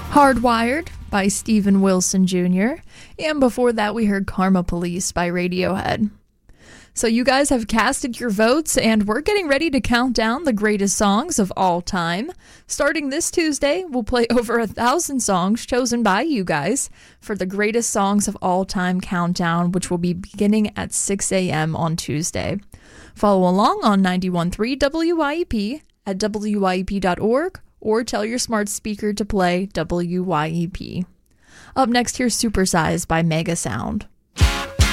Hardwired by Steven Wilson Jr. And before that, we heard Karma Police by Radiohead. So you guys have casted your votes, and we're getting ready to count down the greatest songs of all time. Starting this Tuesday, we'll play over 1,000 songs chosen by you guys for the greatest songs of all time countdown, which will be beginning at 6 a.m. on Tuesday. Follow along on 91.3 WYEP at WYEP.org, or tell your smart speaker to play WYEP. Up next, here's Supersize by Mega Sound.